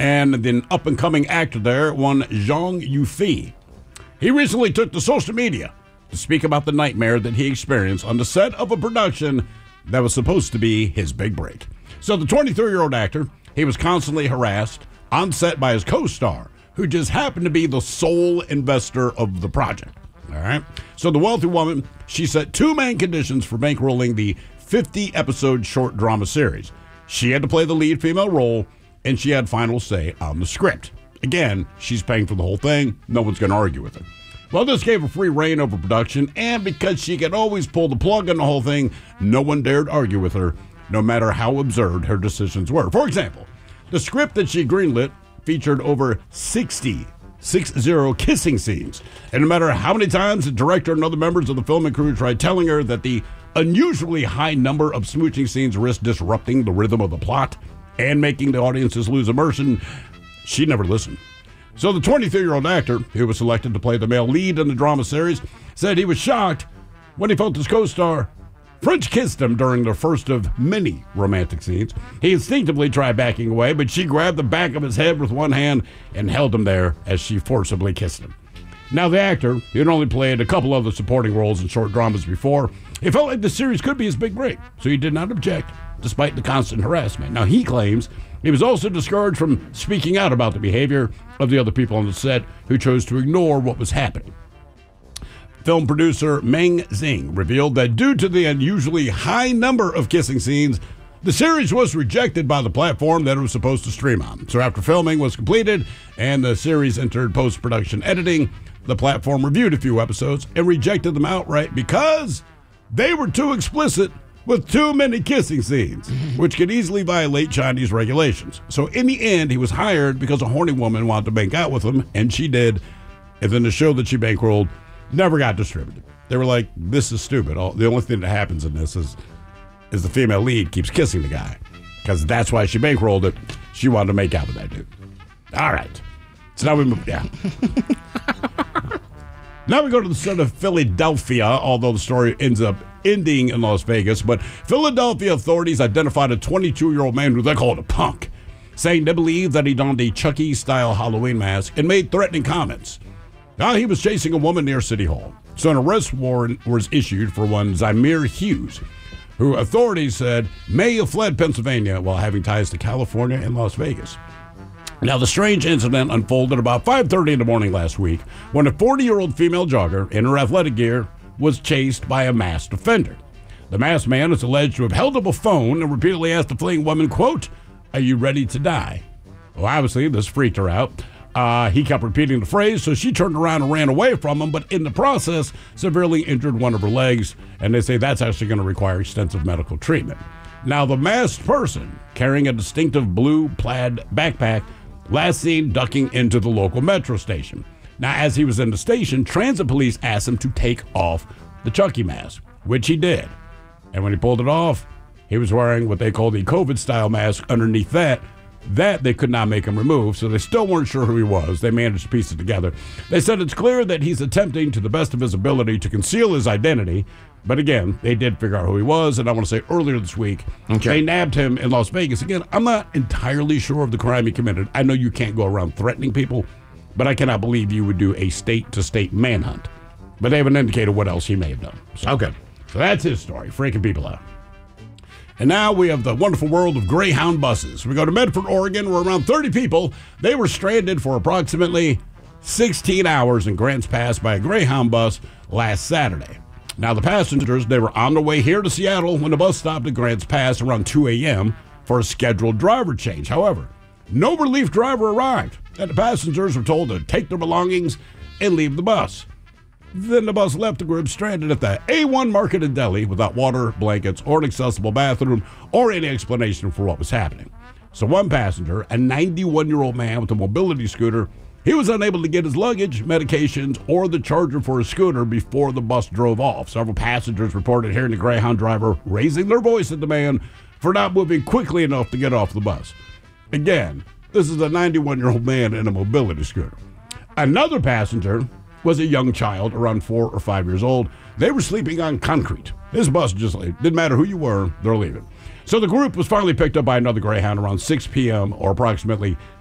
and the up-and-coming actor there, one Zhang Yufei. He recently took to social media to speak about the nightmare that he experienced on the set of a production that was supposed to be his big break. So the 23-year-old actor, he was constantly harassed on set by his co-star, who just happened to be the sole investor of the project. All right. So the wealthy woman, she set two main conditions for bankrolling the 50-episode short drama series. She had to play the lead female role, and she had final say on the script. Again, she's paying for the whole thing. No one's going to argue with her. Well, this gave her free reign over production, and because she could always pull the plug on the whole thing, no one dared argue with her, no matter how absurd her decisions were. For example, the script that she greenlit featured over 60 kissing scenes. And no matter how many times the director and other members of the filming crew tried telling her that the unusually high number of smooching scenes risked disrupting the rhythm of the plot and making the audiences lose immersion, she never listened. So the 23-year-old actor, who was selected to play the male lead in the drama series, said he was shocked when he felt his co-star French kissed him during the first of many romantic scenes. He instinctively tried backing away, but she grabbed the back of his head with one hand and held him there as she forcibly kissed him. Now, the actor, who had only played a couple other supporting roles in short dramas before, he felt like the series could be his big break, so he did not object, despite the constant harassment. Now, he claims he was also discouraged from speaking out about the behavior of the other people on the set who chose to ignore what was happening. Film producer Meng Zhang revealed that due to the unusually high number of kissing scenes, the series was rejected by the platform that it was supposed to stream on. So after filming was completed and the series entered post-production editing, the platform reviewed a few episodes and rejected them outright because they were too explicit with too many kissing scenes, which could easily violate Chinese regulations. So in the end, he was hired because a horny woman wanted to make out with him, and she did. And then the show that she bankrolled never got distributed. They were like, this is stupid. The only thing that happens in this is the female lead keeps kissing the guy, because that's why she bankrolled it. She wanted to make out with that dude. All right. So now we move, yeah. Now we go to the city of Philadelphia, although the story ends up ending in Las Vegas. But Philadelphia authorities identified a 22-year-old man who they called a punk, saying they believe that he donned a Chucky-style Halloween mask and made threatening comments. Now, he was chasing a woman near City Hall. So an arrest warrant was issued for one Zymir Hughes, who authorities said may have fled Pennsylvania while having ties to California and Las Vegas. Now, the strange incident unfolded about 5:30 in the morning last week when a 40-year-old female jogger in her athletic gear was chased by a masked offender. The masked man is alleged to have held up a phone and repeatedly asked the fleeing woman, quote, "Are you ready to die?" Well, obviously, this freaked her out. He kept repeating the phrase, so she turned around and ran away from him, but in the process, severely injured one of her legs, and they say that's actually going to require extensive medical treatment. Now, the masked person, carrying a distinctive blue plaid backpack, last seen ducking into the local metro station. Now, as he was in the station, transit police asked him to take off the Chucky mask, which he did. And when he pulled it off, he was wearing what they call the COVID-style mask underneath that they could not make him remove, so they still weren't sure who he was. They managed to piece it together. They said it's clear that he's attempting to the best of his ability to conceal his identity, but again, they did figure out who he was, and I want to say earlier this week, they nabbed him in Las Vegas. Again, I'm not entirely sure of the crime he committed. I know you can't go around threatening people, but I cannot believe you would do a state-to-state manhunt. But they haven't indicated what else he may have done. So that's his story, freaking people out. And now we have the wonderful world of Greyhound buses. We go to Medford, Oregon, where around 30 people, they were stranded for approximately 16 hours in Grants Pass by a Greyhound bus last Saturday. Now, the passengers, they were on their way here to Seattle when the bus stopped at Grants Pass around 2 a.m. for a scheduled driver change. However, no relief driver arrived, and the passengers were told to take their belongings and leave the bus. Then the bus left the group stranded at the A1 Market and Deli without water, blankets, or an accessible bathroom, or any explanation for what was happening. So one passenger, a 91-year-old man with a mobility scooter, he was unable to get his luggage, medications, or the charger for his scooter before the bus drove off. Several passengers reported hearing the Greyhound driver raising their voice at the man for not moving quickly enough to get off the bus. Again, this is a 91-year-old man in a mobility scooter. Another passenger was a young child around 4 or 5 years old. They were sleeping on concrete. This bus just didn't matter who you were, they're leaving. So the group was finally picked up by another Greyhound around 6 p.m. or approximately